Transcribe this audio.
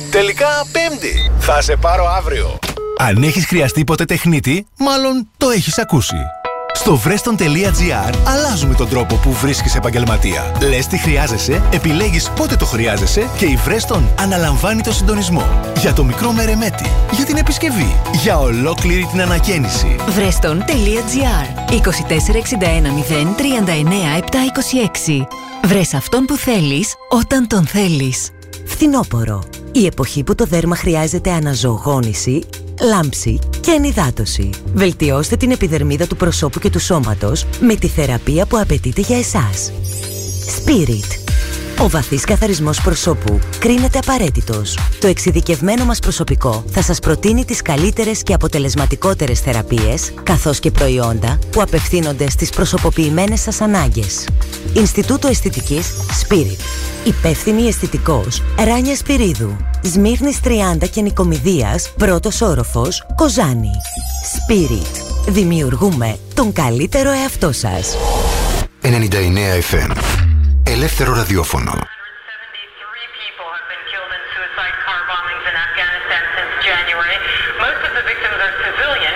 Τελικά Πέμπτη. Θα σε πάρω αύριο. Αν έχεις χρειαστεί ποτέ τεχνίτη, μάλλον το έχεις ακούσει. Στο Vreston.gr αλλάζουμε τον τρόπο που βρίσκεις επαγγελματία. Λες τι χρειάζεσαι, επιλέγεις πότε το χρειάζεσαι και η Vreston αναλαμβάνει το συντονισμό. Για το μικρό μερεμέτι, για την επισκευή, για ολόκληρη την ανακαίνιση. Vreston.gr 2461 039 726. Βρες αυτόν που θέλεις, όταν τον θέλεις. Φθινόπωρο. Η εποχή που το δέρμα χρειάζεται αναζωογόνηση, λάμψη και ενυδάτωση. Βελτιώστε την επιδερμίδα του προσώπου και του σώματος με τη θεραπεία που απαιτείται για εσάς. Spirit. Ο βαθύς καθαρισμός προσώπου κρίνεται απαραίτητος. Το εξειδικευμένο μας προσωπικό θα σας προτείνει τις καλύτερες και αποτελεσματικότερες θεραπείες, καθώς και προϊόντα που απευθύνονται στις προσωποποιημένες σας ανάγκες. Ινστιτούτο Αισθητικής Spirit. Υπεύθυνη αισθητικός Ράνια Σπυρίδου. Σμύρνης 30 και Νικομιδίας, πρώτος όροφος, Κοζάνη. Spirit. Δημιουργούμε τον καλύτερο εαυτό σας. 99 FM. Ελεύθερο ραδιόφωνο. Most of the victims are civilians.